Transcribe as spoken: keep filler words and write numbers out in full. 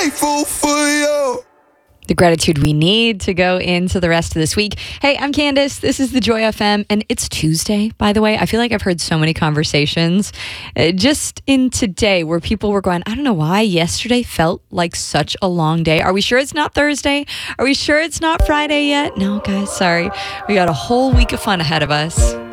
Grateful for you. The gratitude we need to go into the rest of this week. Hey, I'm Candace. This is the Joy F M, and it's Tuesday, by the way. I feel like I've heard so many conversations uh, just in today where people were going, I don't know why yesterday felt like such a long day. Are we sure it's not Thursday? Are we sure it's not Friday yet? No, guys, sorry. We got a whole week of fun ahead of us.